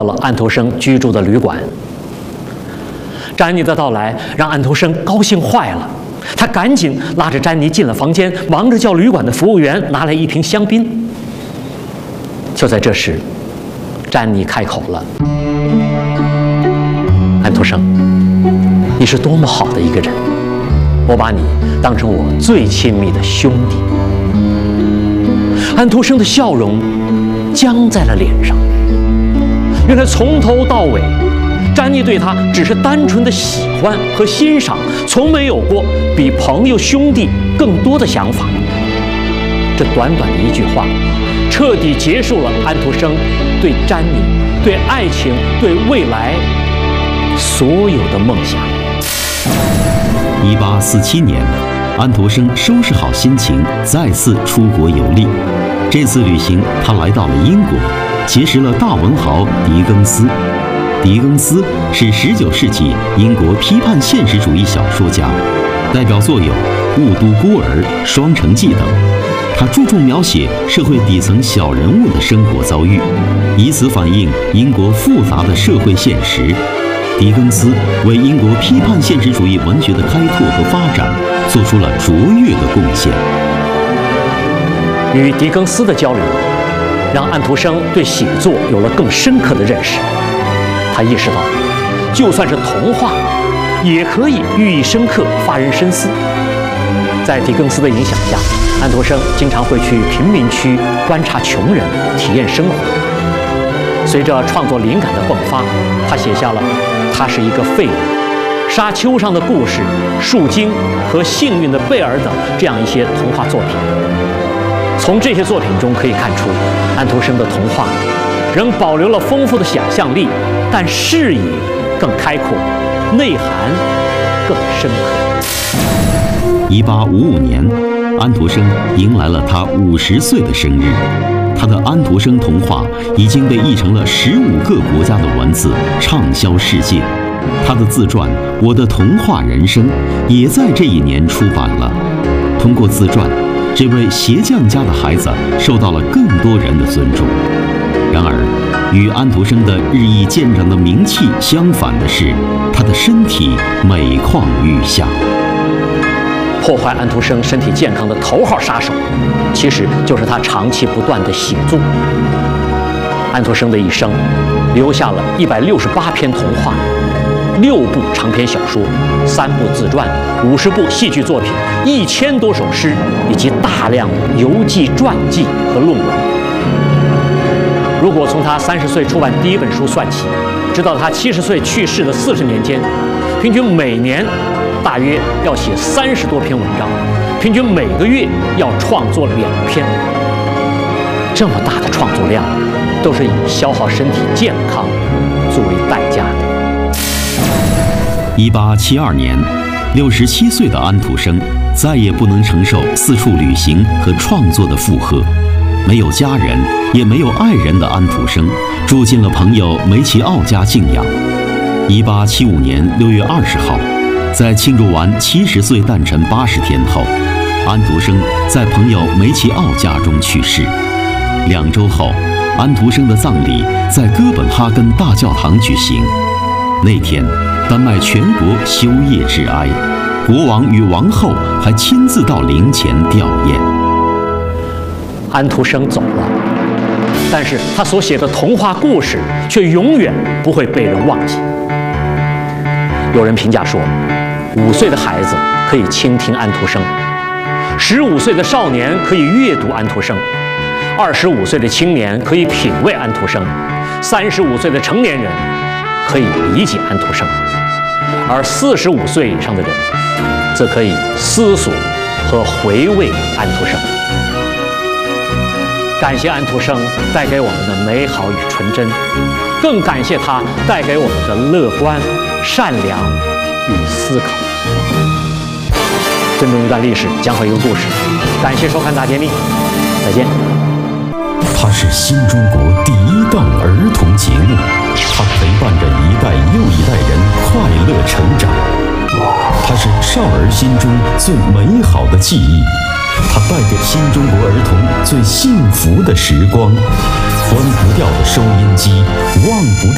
到了安徒生居住的旅馆。詹妮的到来让安徒生高兴坏了，他赶紧拉着詹妮进了房间，忙着叫旅馆的服务员拿来一瓶香槟。就在这时，詹妮开口了：“安徒生，你是多么好的一个人，我把你当成我最亲密的兄弟。”安徒生的笑容僵在了脸上。原来从头到尾，詹妮对他只是单纯的喜欢和欣赏，从没有过比朋友兄弟更多的想法。这短短的一句话，彻底结束了安徒生对詹妮、对爱情、对未来所有的梦想。 1847年，安徒生收拾好心情，再次出国游历。这次旅行，他来到了英国，结识了大文豪狄更斯。狄更斯是19世纪英国批判现实主义小说家，代表作有《雾都孤儿》《双城记》等。他注重描写社会底层小人物的生活遭遇，以此反映英国复杂的社会现实。狄更斯为英国批判现实主义文学的开拓和发展做出了卓越的贡献。 与狄更斯的交流，让安徒生对写作有了更深刻的认识。他意识到，就算是童话，也可以寓意深刻、发人深思。在狄更斯的影响下，安徒生经常会去贫民区观察穷人，体验生活。随着创作灵感的迸发，他写下了《他是一个废物》《沙丘上的故事》《树精》和《幸运的贝尔》等这样一些童话作品。从这些作品中可以看出，安徒生的童话仍保留了丰富的想象力，但视野更开阔，内涵更深刻。 1855年，安徒生迎来了他50岁的生日。他的《安徒生童话》已经被译成了15个国家的文字，畅销世界。他的自传《我的童话人生》也在这一年出版了。通过自传，这位鞋匠家的孩子受到了更多人的尊重。然而，与安徒生的日益渐长的名气相反的是，他的身体每况愈下。 破坏安徒生身体健康的头号杀手，其实就是他长期不断的写作。安徒生的一生留下了168篇童话、6部长篇小说、3部自传、50部戏剧作品、1000多首诗，以及大量的游记、传记和论文。如果从他30岁出版第一本书算起，直到他70岁去世的40年间，平均每年大约要写30多篇文章，平均每个月要创作2篇。这么大的创作量，都是以消耗身体健康作为代价的。 1872年，67岁的安徒生再也不能承受四处旅行和创作的负荷。没有家人，也没有爱人的安徒生，住进了朋友梅奇奥家静养。1875年6月20号，在庆祝完70岁诞辰80天后，安徒生在朋友梅奇奥家中去世。2周后，安徒生的葬礼在哥本哈根大教堂举行。那天，丹麦全国休夜致哀，国王与王后还亲自到陵前吊唁。 安徒生走了，但是他所写的童话故事却永远不会被人忘记。有人评价说，5岁的孩子可以倾听安徒生，15岁的少年可以阅读安徒生，25岁的青年可以品味安徒生，35岁的成年人可以理解安徒生，而45岁以上的人则可以思索和回味安徒生。感谢安徒生带给我们的美好与纯真，更感谢他带给我们的乐观、善良与思考。尊重一段历史，讲回一个故事。感谢收看《大揭秘》，再见。 它是新中国第一档儿童节目，它陪伴着一代又一代人快乐成长。它是少儿心中最美好的记忆，它带给新中国儿童最幸福的时光。关不掉的收音机，忘不掉